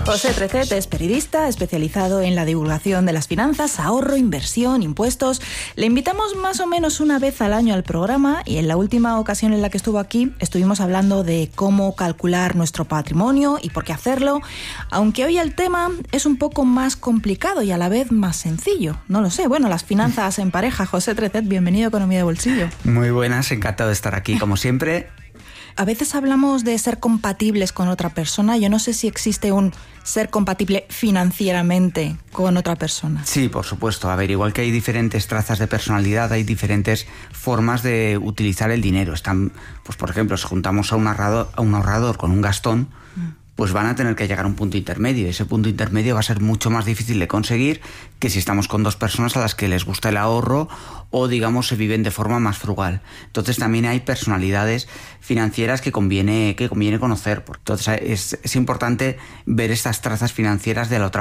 José Trecet es periodista especializado en la divulgación de las finanzas, ahorro, inversión, impuestos. Le invitamos más o menos una vez al año al programa y en la última ocasión en la que estuvo aquí estuvimos hablando de cómo calcular nuestro patrimonio y por qué hacerlo, aunque hoy el tema es un poco más complicado y a la vez más sencillo. No lo sé. Bueno, las finanzas en pareja. José Trecet, bienvenido a Economía de Bolsillo. Muy buenas, encantado de estar aquí, como siempre. A veces hablamos de ser compatibles con otra persona. Yo no sé si existe un ser compatible financieramente con otra persona. Sí, por supuesto. A ver, igual que hay diferentes trazas de personalidad, hay diferentes formas de utilizar el dinero. Están, pues por ejemplo, si juntamos a un ahorrador con un gastón, pues van a tener que llegar a un punto intermedio. Ese punto intermedio va a ser mucho más difícil de conseguir que si estamos con dos personas a las que les gusta el ahorro o, digamos, se viven de forma más frugal. Entonces también hay personalidades financieras que conviene conocer. Entonces es importante ver estas trazas financieras de la otra